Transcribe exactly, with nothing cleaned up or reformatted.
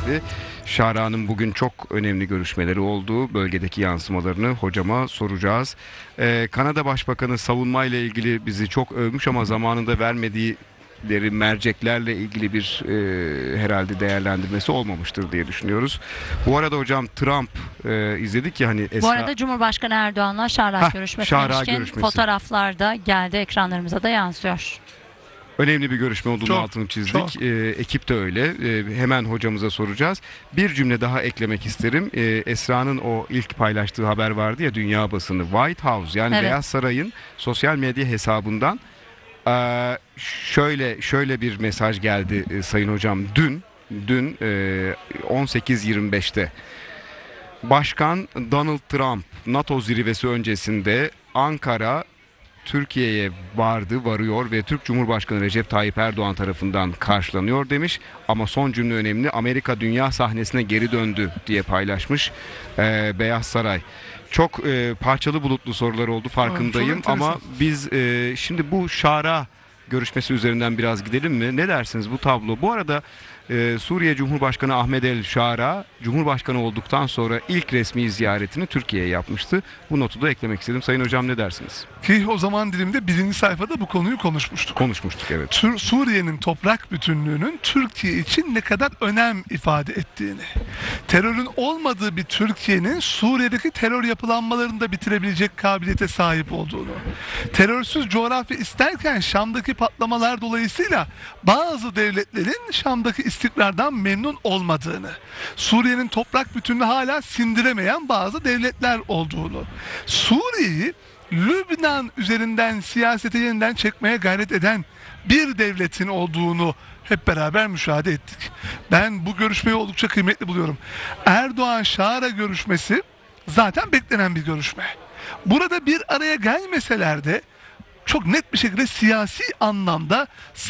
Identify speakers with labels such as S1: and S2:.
S1: geldi. Şara'nın bugün çok önemli görüşmeleri olduğu bölgedeki yansımalarını hocama soracağız. Ee, Kanada Başbakanı savunmayla ilgili bizi çok övmüş ama zamanında vermediği merceklerle ilgili bir e, herhalde değerlendirmesi olmamıştır diye düşünüyoruz. Bu arada hocam Trump e, izledik ya hani Esra...
S2: Bu arada Cumhurbaşkanı Erdoğan'la Şarrak görüşmesi
S1: Şarrak
S2: demişken
S1: görüşmesi.
S2: fotoğraflarda geldi, ekranlarımıza da yansıyor.
S1: Önemli bir görüşme olduğunu
S3: Çok,
S1: altını çizdik.
S3: çok.
S1: Ee, ekip de öyle. Ee, hemen hocamıza soracağız. Bir cümle daha eklemek isterim. Ee, Esra'nın o ilk paylaştığı haber vardı ya, dünya basını. White House yani
S2: Evet.
S1: Beyaz Saray'ın sosyal medya hesabından ee, şöyle şöyle bir mesaj geldi e, Sayın Hocam. Dün dün e, on sekiz yirmi beşte Başkan Donald Trump NATO zirvesi öncesinde Ankara Türkiye'ye vardı, varıyor ve Türk Cumhurbaşkanı Recep Tayyip Erdoğan tarafından karşılanıyor demiş. Ama son cümle önemli. Amerika dünya sahnesine geri döndü diye paylaşmış e, Beyaz Saray. Çok e, parçalı bulutlu sorular oldu farkındayım
S3: Çok
S1: ama
S3: enteresan.
S1: biz e, şimdi bu Şara görüşmesi üzerinden biraz gidelim mi? Ne dersiniz bu tablo? Bu arada e, Suriye Cumhurbaşkanı Ahmed El Şara Cumhurbaşkanı olduktan sonra ilk resmi ziyaretini Türkiye'ye yapmıştı. Bu notu da eklemek istedim. Sayın Hocam ne dersiniz?
S3: Ki o zaman dilimde birinci sayfada bu konuyu konuşmuştuk.
S1: Konuşmuştuk evet.
S3: Tür- Suriye'nin toprak bütünlüğünün Türkiye için ne kadar önem ifade ettiğini, terörün olmadığı bir Türkiye'nin Suriye'deki terör yapılanmalarını da bitirebilecek kabiliyete sahip olduğunu, terörsüz coğrafya isterken Şam'daki patlamalar dolayısıyla bazı devletlerin Şam'daki istikrardan memnun olmadığını, Suriye'nin toprak bütünlüğünü hala sindiremeyen bazı devletler olduğunu, Suriye'yi Lübnan üzerinden siyasete yeniden çekmeye gayret eden bir devletin olduğunu hep beraber müşahede ettik. Ben bu görüşmeyi oldukça kıymetli buluyorum. Erdoğan-Şara görüşmesi zaten beklenen bir görüşme. Burada bir araya gelmeseler de çok net bir şekilde siyasi anlamda